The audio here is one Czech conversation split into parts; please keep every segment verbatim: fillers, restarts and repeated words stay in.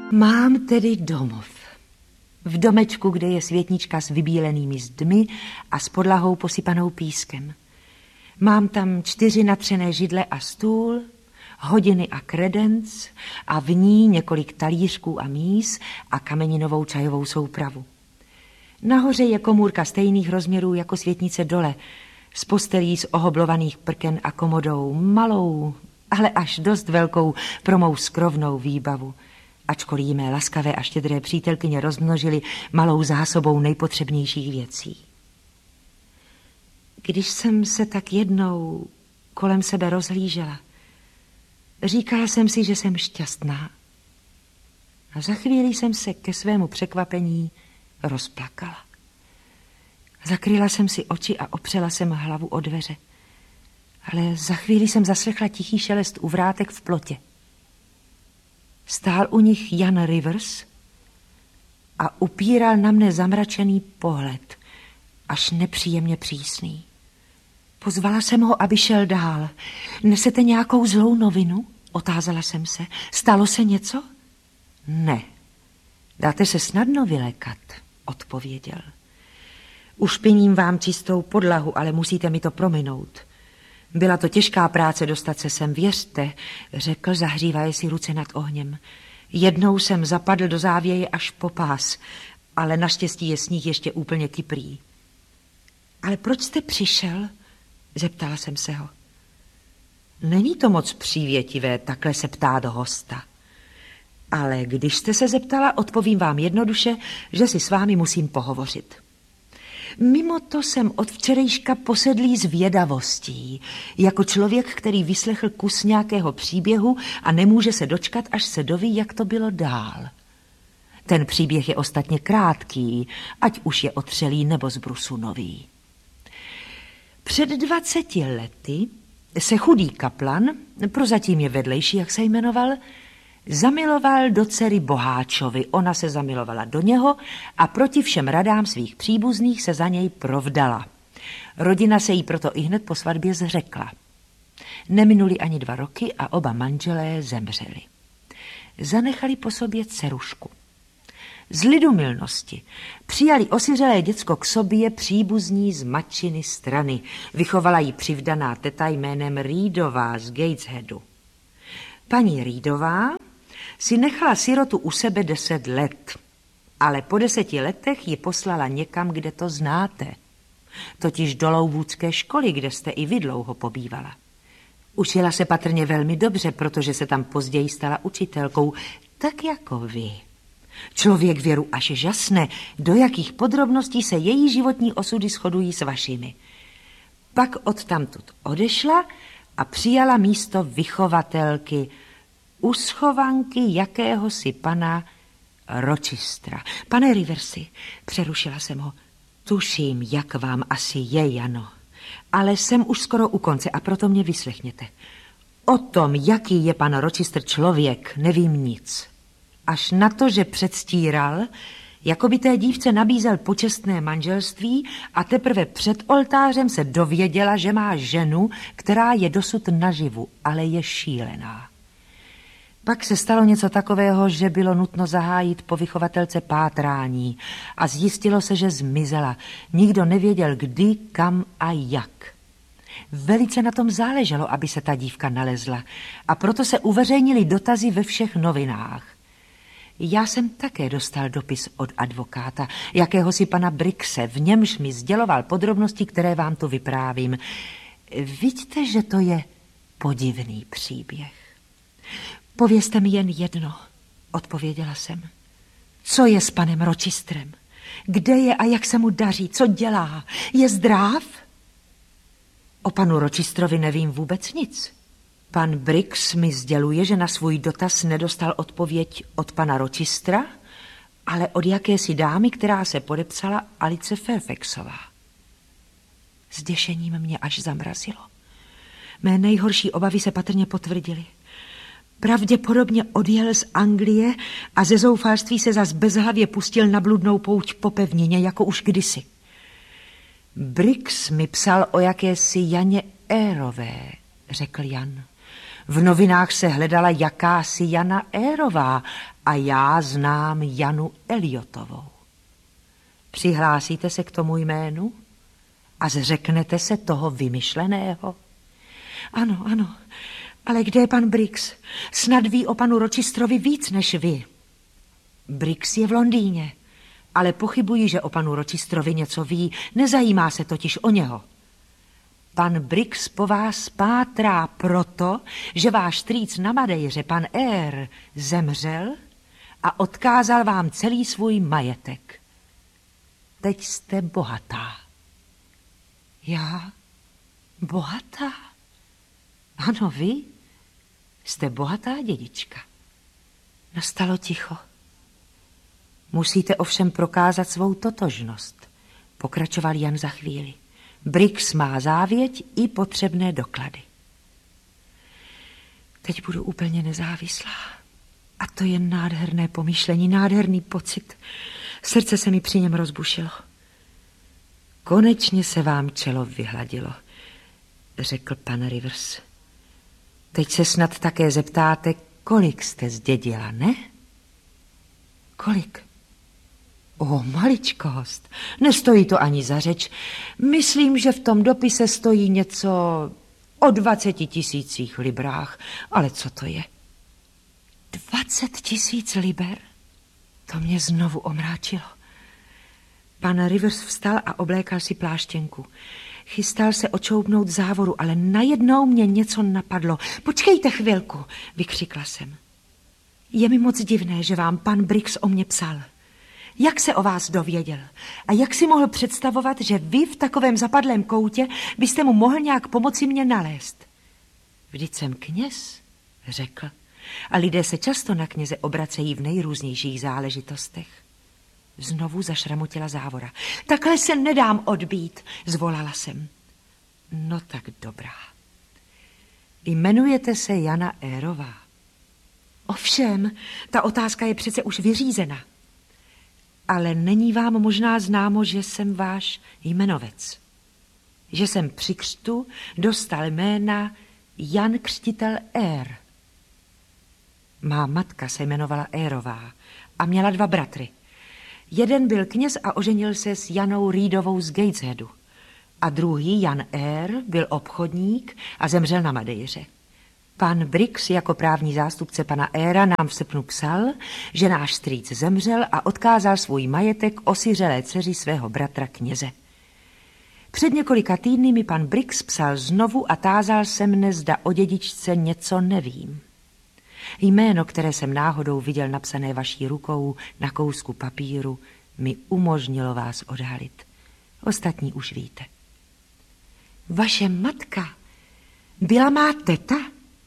Mám tedy domov. V domečku, kde je světnička s vybílenými zdmi a s podlahou posypanou pískem. Mám tam čtyři natřené židle a stůl, hodiny a kredenc a v ní několik talířků a míz a kameninovou čajovou soupravu. Nahoře je komůrka stejných rozměrů jako světnice dole, s postelí z ohoblovaných prken a komodou, malou, ale až dost velkou pro mou skrovnou výbavu. Ačkoliv jí mé laskavé a štědré přítelkyně rozmnožily malou zásobou nejpotřebnějších věcí. Když jsem se tak jednou kolem sebe rozhlížela, říkala jsem si, že jsem šťastná. A za chvíli jsem se ke svému překvapení rozplakala. Zakryla jsem si oči a opřela jsem hlavu o dveře. Ale za chvíli jsem zaslechla tichý šelest u vrátek v plotě. Stál u nich Jan Rivers a upíral na mne zamračený pohled, až nepříjemně přísný. Pozvala jsem ho, aby šel dál. Nesete nějakou zlou novinu? Otázala jsem se. Stalo se něco? Ne. Dáte se snadno vylékat, odpověděl. Ušpiním vám čistou podlahu, ale musíte mi to prominout. Byla to těžká práce dostat se sem, věřte, řekl, zahřívaje si ruce nad ohněm. Jednou jsem zapadl do závěje až po pás, ale naštěstí je sníh ještě úplně kyprý. Ale proč jste přišel? Zeptala jsem se ho. Není to moc přívětivé takhle se ptát hosta. Ale když jste se zeptala, odpovím vám jednoduše, že si s vámi musím pohovořit. Mimo to jsem od včerejška posedlý zvědavostí, jako člověk, který vyslechl kus nějakého příběhu a nemůže se dočkat, až se doví, jak to bylo dál. Ten příběh je ostatně krátký, ať už je otřelý nebo z brusu nový. Před dvaceti lety se chudý kaplan, prozatím je vedlejší, jak se jmenoval, zamiloval do dcery boháčovi. Ona se zamilovala do něho a proti všem radám svých příbuzných se za něj provdala. Rodina se jí proto ihned po svatbě zřekla. Neminuli ani dva roky a oba manželé zemřeli. Zanechali po sobě dcerušku. Z lidumilnosti přijali osiřelé děcko k sobě příbuzní z matčiny strany. Vychovala jí přivdaná teta jménem Reedová z Gatesheadu. Paní Reedová si nechala sirotu u sebe deset let, ale po deseti letech ji poslala někam, kde to znáte, totiž do Lowoodské školy, kde jste i vy dlouho pobývala. Učila se patrně velmi dobře, protože se tam později stala učitelkou, tak jako vy. Člověk věru až žasne, do jakých podrobností se její životní osudy shodují s vašimi. Pak odtamtud odešla a přijala místo vychovatelky u schovanky jakéhosi pana Rochestra. Pane Riversi, přerušila jsem ho, tuším, jak vám asi je, Jano, ale jsem už skoro u konce a proto mě vyslechněte. O tom, jaký je pan Rochester člověk, nevím nic. Až na to, že předstíral, jako by té dívce nabízel počestné manželství a teprve před oltářem se dověděla, že má ženu, která je dosud naživu, ale je šílená. Pak se stalo něco takového, že bylo nutno zahájit po vychovatelce pátrání a zjistilo se, že zmizela. Nikdo nevěděl kdy, kam a jak. Velice na tom záleželo, aby se ta dívka nalezla a proto se uveřejnily dotazy ve všech novinách. Já jsem také dostal dopis od advokáta, jakéhosi pana Brickse, v němž mi sděloval podrobnosti, které vám tu vyprávím. Vidíte, že to je podivný příběh. Povězte mi jen jedno, odpověděla jsem. Co je s panem Rochesterem? Kde je a jak se mu daří? Co dělá? Je zdrav? O panu Rochesterovi nevím vůbec nic. Pan Briggs mi sděluje, že na svůj dotaz nedostal odpověď od pana Rochestera, ale od jakési dámy, která se podepsala Alice Fairfaxová. Zděšením mě až zamrazilo. Mé nejhorší obavy se patrně potvrdily. Pravděpodobně odjel z Anglie a ze zoufalství se zas bezhlavě pustil na bludnou pouť po pevnině, jako už kdysi. Briggs mi psal o jakési Janě Érové, řekl Jan. V novinách se hledala jakási Jana Érová a já znám Janu Eliotovou. Přihlásíte se k tomu jménu a zřeknete se toho vymyšleného? Ano, ano, ale kde je pan Briggs? Snad ví o panu Rochesterovi víc než vy. Briggs je v Londýně, ale pochybuji, že o panu Rochesterovi něco ví, nezajímá se totiž o něho. Pan Briggs po vás pátrá proto, že váš strýc na Madejře, pan Eyre, zemřel a odkázal vám celý svůj majetek. Teď jste bohatá. Já? Bohatá? Ano, vy jste bohatá dědička. Nastalo ticho. Musíte ovšem prokázat svou totožnost, pokračoval Jan za chvíli. Briggs má závěť i potřebné doklady. Teď budu úplně nezávislá. A to je nádherné pomyšlení, nádherný pocit. Srdce se mi při něm rozbušilo. Konečně se vám čelo vyhladilo, řekl pan Rivers. Teď se snad také zeptáte, kolik jste zdědila, ne? Kolik? O, maličkost. Nestojí to ani za řeč. Myslím, že v tom dopise stojí něco o dvaceti tisících librách. Ale co to je? Dvacet tisíc liber? To mě znovu omráčilo. Pan Rivers vstal a oblékal si pláštěnku. Chystal se očoubnout závoru, ale najednou mě něco napadlo. Počkejte chvilku, vykřikla jsem. Je mi moc divné, že vám pan Briggs o mě psal. Jak se o vás dověděl? A jak si mohl představovat, že vy v takovém zapadlém koutě byste mu mohl nějak pomoci mě nalézt? Vždyť jsem kněz, řekl. A lidé se často na kněze obracejí v nejrůznějších záležitostech. Znovu zašramotila závora. Takhle se nedám odbít, zvolala jsem. No tak dobrá. Jmenujete se Jana Érová. Ovšem, ta otázka je přece už vyřízena. Ale není vám možná známo, že jsem váš jmenovec. Že jsem při křtu dostal jména Jan Křtitel Eyre. Má matka se jmenovala Érová a měla dva bratry. Jeden byl kněz a oženil se s Janou Reedovou z Gatesheadu. A druhý, Jan Eyre, byl obchodník a zemřel na Madejře. Pan Briggs jako právní zástupce pana Eyra nám v srpnu psal, že náš strýc zemřel a odkázal svůj majetek osiřelé dceři svého bratra kněze. Před několika týdny mi pan Briggs psal znovu a tázal se mne, zda o dědičce něco nevím. Jméno, které jsem náhodou viděl napsané vaší rukou na kousku papíru, mi umožnilo vás odhalit. Ostatní už víte. Vaše matka byla má teta?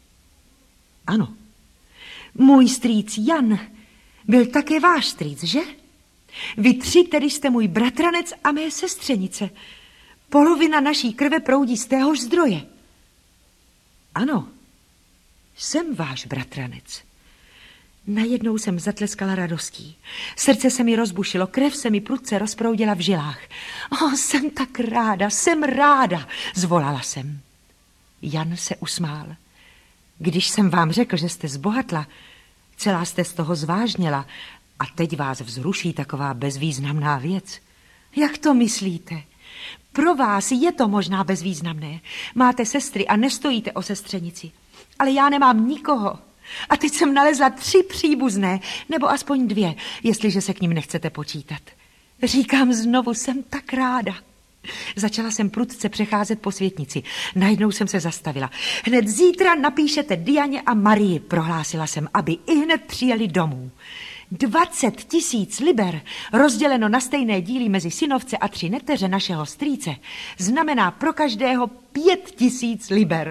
Ano. Můj strýc Jan byl také váš strýc, že? Vy tři tedy jste můj bratranec a mé sestřenice. Polovina naší krve proudí z téhož zdroje. Ano, jsem váš bratranec. Najednou jsem zatleskala radostí. Srdce se mi rozbušilo, krev se mi prudce rozproudila v žilách. O, jsem tak ráda, jsem ráda, zvolala jsem. Jan se usmál. Když jsem vám řekl, že jste zbohatla, celá jste z toho zvážněla a teď vás vzruší taková bezvýznamná věc. Jak to myslíte? Pro vás je to možná bezvýznamné. Máte sestry a nestojíte o sestřenici. Ale já nemám nikoho. A teď jsem nalezla tři příbuzné, nebo aspoň dvě, jestliže se k ním nechcete počítat. Říkám znovu, jsem tak ráda. Začala jsem prudce přecházet po světnici. Najednou jsem se zastavila. Hned zítra napíšete Dianě a Marii, prohlásila jsem, aby i hned přijeli domů. Dvacet tisíc liber, rozděleno na stejné díly mezi synovce a tři neteře našeho strýce, znamená pro každého pět tisíc liber.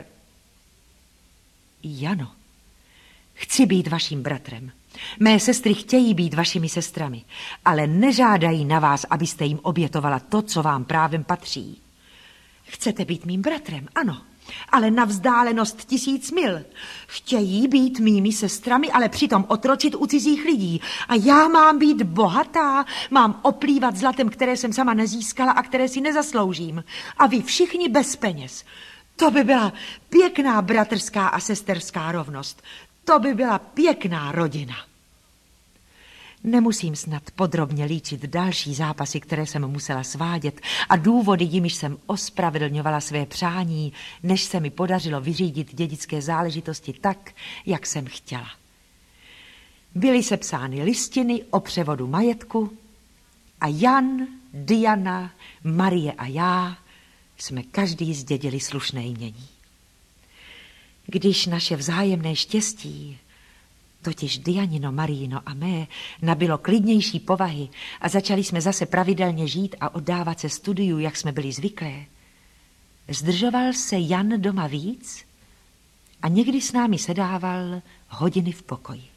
Jano, chci být vaším bratrem. Mé sestry chtějí být vašimi sestrami, ale nežádají na vás, abyste jim obětovala to, co vám právem patří. Chcete být mým bratrem, ano, ale na vzdálenost tisíc mil. Chtějí být mými sestrami, ale přitom otročit u cizích lidí. A já mám být bohatá, mám oplývat zlatem, které jsem sama nezískala a které si nezasloužím. A vy všichni bez peněz. To by byla pěkná bratrská a sesterská rovnost. To by byla pěkná rodina. Nemusím snad podrobně líčit další zápasy, které jsem musela svádět a důvody, jimiž jsem ospravedlňovala své přání, než se mi podařilo vyřídit dědické záležitosti tak, jak jsem chtěla. Byly sepsány listiny o převodu majetku a Jan, Diana, Marie a já jsme každý zdědili slušné jmění. Když naše vzájemné štěstí, totiž Dianino, Marijino a mé, nabylo klidnější povahy a začali jsme zase pravidelně žít a oddávat se studiu, jak jsme byli zvyklé, zdržoval se Jan doma víc a někdy s námi sedával hodiny v pokoji.